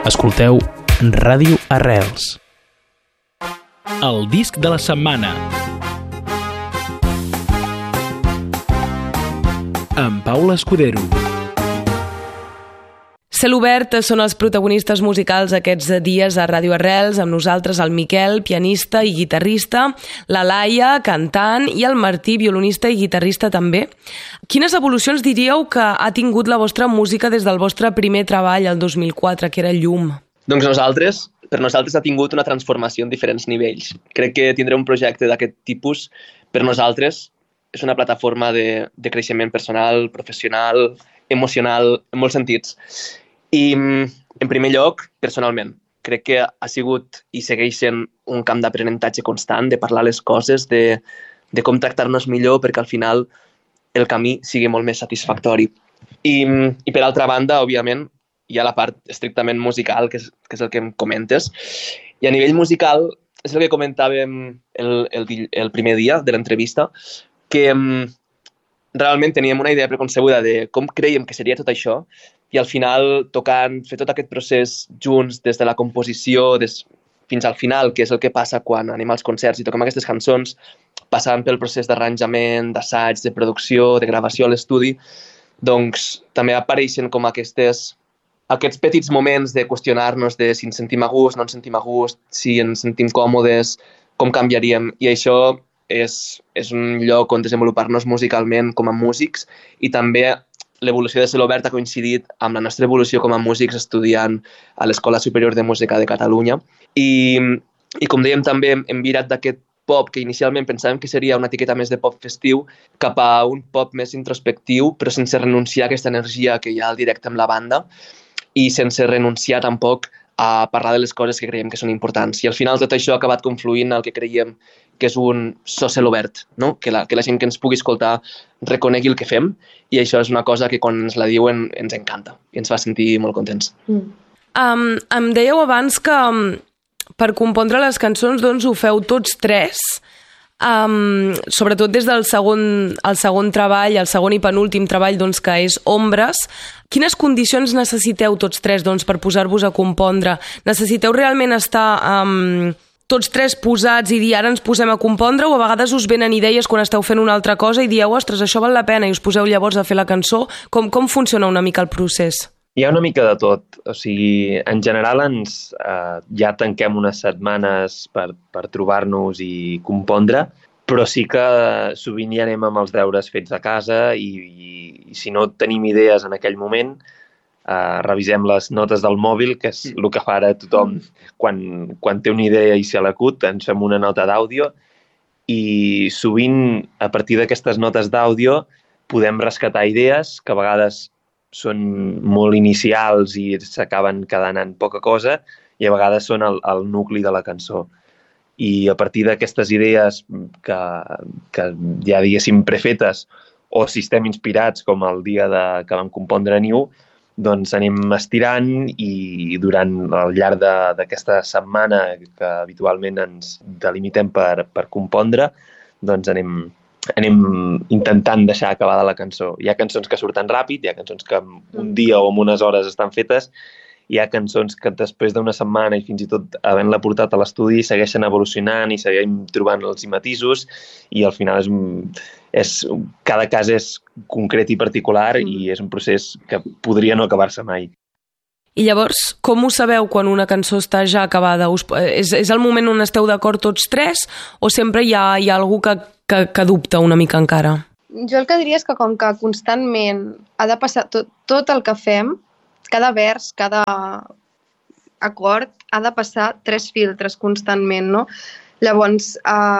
Escolteu Ràdio Arrels. El disc de la setmana. Amb Paula Escudero. Cel Obert són els protagonistes musicals aquests dies a Ràdio Arrels, amb nosaltres el Miquel, pianista i guitarrista, la Laia, cantant, i el Martí, violonista i guitarrista també. Quines evolucions diríeu que ha tingut la vostra música des del vostre primer treball, el 2004, que era Llum? Doncs per nosaltres ha tingut una transformació en diferents nivells. Crec que tindre un projecte d'aquest tipus, per nosaltres, és una plataforma de creixement personal, professional, emocional, en molts sentits. I, en primer lloc, personalment, crec que ha sigut i segueix sent un camp d'aprenentatge constant, de parlar les coses, de com tractar-nos millor perquè al final el camí sigui molt més satisfactori. I per altra banda, òbviament, hi ha la part estrictament musical, que és el que em comentes. I a nivell musical, és el que comentàvem el primer dia de l'entrevista, que realment teníem una idea preconcebuda de com creiem que seria tot això, i al final fer tot aquest procés junts des de la composició fins al final, que és el que passa quan anem als concerts i toquem aquestes cançons, passant pel procés d'arranjament, d'assaig, de producció, de gravació a l'estudi, doncs també apareixen com aquests petits moments de qüestionar-nos de si ens sentim a gust, no ens sentim a gust, si ens sentim còmodes, com canviaríem, i això és un lloc on desenvolupar-nos musicalment com a músics, i també l'evolució de Cel Obert ha coincidit amb la nostra evolució com a músics estudiant a l'Escola Superior de Música de Catalunya. I com dèiem també, hem virat d'aquest pop que inicialment pensàvem que seria una etiqueta més de pop festiu cap a un pop més introspectiu, però sense renunciar a aquesta energia que hi ha al directe amb la banda i sense renunciar tampoc a parlar de les coses que creiem que són importants. I al final tot això ha acabat confluint el que creiem que és un so Cel Obert, no? Que la gent que ens pugui escoltar reconegui el que fem, i això és una cosa que quan ens la diuen ens encanta i ens fa sentir molt contents. Em dèieu abans que per compondre les cançons doncs ho feu tots tres, sobretot des del segon treball, el segon i penúltim treball, doncs, que és Ombres. Quines condicions necessiteu tots tres doncs, per posar-vos a compondre? Necessiteu realment estar tots tres posats i dir ara ens posem a compondre, o a vegades us venen idees quan esteu fent una altra cosa i dieu, ostres, això val la pena, i us poseu llavors a fer la cançó? Com funciona una mica el procés? Hi ha una mica de tot. O sigui, en general ja tanquem unes setmanes per trobar-nos i compondre, però sí que sovint hi anem amb els deures fets a casa i si no tenim idees en aquell moment, revisem les notes del mòbil, que és el que fa ara tothom quan té una idea i se l'acut, ens fem una nota d'àudio, i sovint a partir d'aquestes notes d'àudio podem rescatar idees que a vegades són molt inicials i s'acaben quedant en poca cosa, i a vegades són el nucli de la cançó. I a partir d'aquestes idees que ja diguéssim prefetes, o si estem inspirats com el dia que vam compondre Niu, doncs anem estirant, i durant el llarg d'aquesta setmana que habitualment ens delimitem per compondre, doncs anem intentant deixar acabada la cançó. Hi ha cançons que surten ràpid, hi ha cançons que en un dia o en unes hores estan fetes, hi ha cançons que després d'una setmana i fins i tot havent-la portat a l'estudi segueixen evolucionant i seguim trobant els matisos, i al final cada cas és concret i particular, i és un procés que podria no acabar-se mai. I llavors, com ho sabeu quan una cançó està ja acabada? És el moment on esteu d'acord tots tres, o sempre hi ha algú que dubta una mica encara? Jo el que diria és que com que constantment ha de passar tot el que fem, cada vers, cada acord, ha de passar 3 filtres constantment, no? Llavors,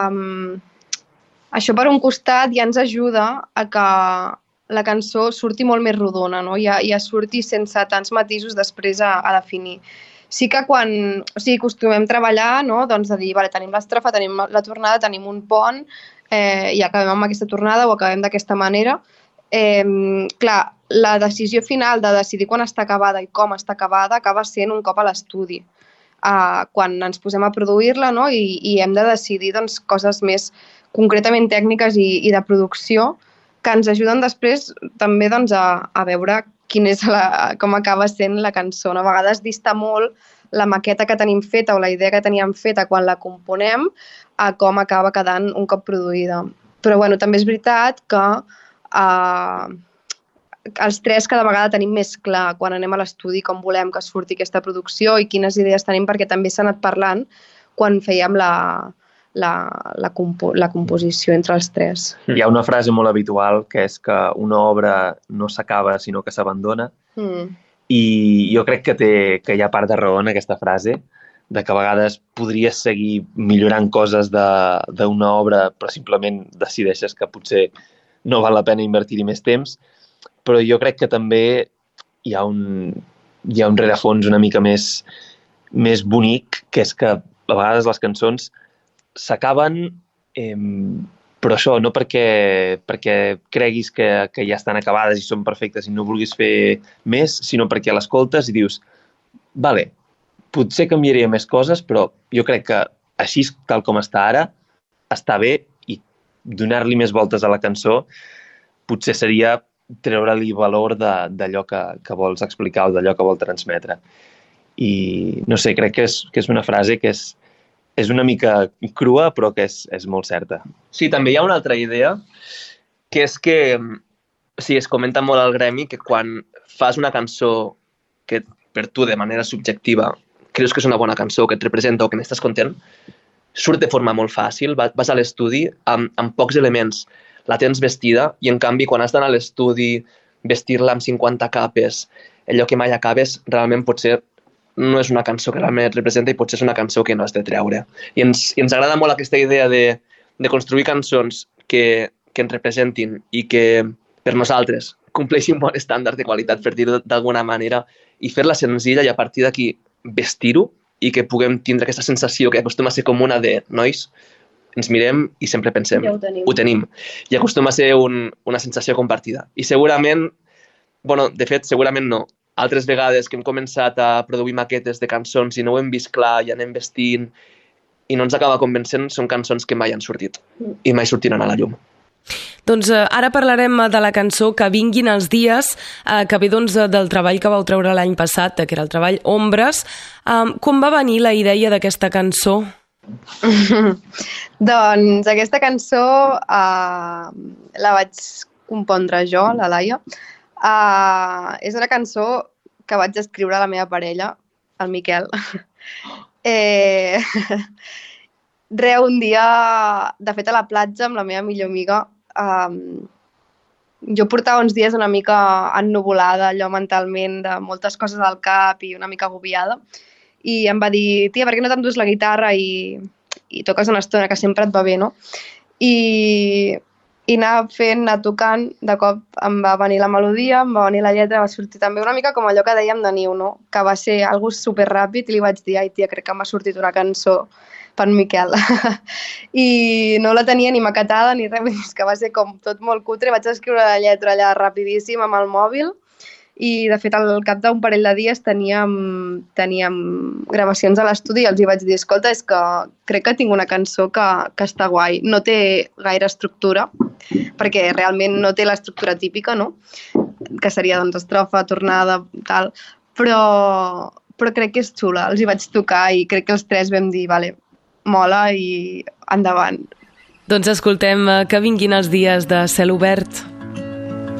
això per un costat ja ens ajuda a que la cançó surti molt més rodona, no? Ja surti sense tants matisos després a definir. Sí que quan acostumem a treballar, no? Doncs de dir, vale, tenim l'estrofa, tenim la tornada, tenim un pont, i acabem amb aquesta tornada o acabem d'aquesta manera. Clar, la decisió final de decidir quan està acabada i com està acabada acaba sent un cop a l'estudi, quan ens posem a produir-la, no? I hem de decidir doncs, coses més concretament tècniques i de producció, que ens ajuden després també doncs, a veure com acaba sent la cançó. A vegades dista molt la maqueta que tenim feta o la idea que teníem feta quan la componem a com acaba quedant un cop produïda. Però bueno, també és veritat que els tres cada vegada tenim més clar quan anem a l'estudi com volem que surti aquesta producció i quines idees tenim, perquè també s'ha anat parlant quan fèiem la composició entre els tres. Hi ha una frase molt habitual que és que una obra no s'acaba sinó que s'abandona i jo crec que hi ha part de raó en aquesta frase, de que a vegades podries seguir millorant coses d'una obra però simplement decideixes que potser no val la pena invertir-hi més temps. Però jo crec que també hi ha un rerefons una mica més bonic, que és que a vegades les cançons s'acaben, però això, no perquè creguis que ja estan acabades i són perfectes i no vulguis fer més, sinó perquè l'escoltes i dius, vale, potser canviaria més coses, però jo crec que així tal com està ara, està bé i donar-li més voltes a la cançó potser seria treure-li valor d'allò que vols explicar o d'allò que vol transmetre. I no sé, crec que és una frase que és una mica crua, però que és molt certa. Sí, també hi ha una altra idea, que és que es comenta molt al gremi que quan fas una cançó que per tu de manera subjectiva creus que és una bona cançó, que et representa o que n'estàs content, surt de forma molt fàcil, vas a l'estudi amb pocs elements, la tens vestida i en canvi quan has d'anar a l'estudi, vestir-la amb 50 capes, allò que mai acabes, realment potser no és una cançó que realment et representa i potser és una cançó que no has de treure. I ens agrada molt aquesta idea de construir cançons que ens representin i que per nosaltres compleixin un bon estàndard de qualitat, per dir-ho d'alguna manera, i fer-la senzilla i a partir d'aquí vestir-ho i que puguem tindre aquesta sensació que acostuma a ser comuna de nois, ens mirem i sempre pensem, ja ho tenim. I acostuma a ser una sensació compartida. I segurament, de fet, segurament no. Altres vegades que hem començat a produir maquetes de cançons i no ho hem vist clar i anem vestint i no ens acaba convencent, són cançons que mai han sortit i mai sortiran a la llum. Doncs ara parlarem de la cançó Que vinguin els dies, que ve del treball que vau treure l'any passat, que era el treball Ombres. Com va venir la idea d'aquesta cançó? Doncs aquesta cançó la vaig compondre jo, la Laia. És una cançó que vaig escriure a la meva parella, el Miquel. Un dia, de fet a la platja amb la meva millor amiga, jo portava uns dies una mica ennuvolada, allò mentalment, de moltes coses al cap i una mica agobiada. I em va dir, tia, per què no t'endús la guitarra i toques una estona, que sempre et va bé, no? I anar tocant, de cop em va venir la melodia, em va venir la lletra, va sortir també una mica com allò que dèiem de Niu, no? Que va ser algo superràpid i li vaig dir, ai tia, crec que m'ha sortit una cançó per Miquel. I no la tenia ni maquetada ni res, que va ser com tot molt cutre. Vaig escriure la lletra allà rapidíssim amb el mòbil i de fet al cap d'un parell de dies teníem gravacions a l'estudi i els hi vaig dir, escolta, és que crec que tinc una cançó que està guai, no té gaire estructura, perquè realment no té l'estructura típica, no? Que seria doncs estrofa, tornada, tal, però crec que és xula, els hi vaig tocar i crec que els tres vam dir, vale, mola i endavant. Doncs escoltem Que vinguin els dies de Cel obert.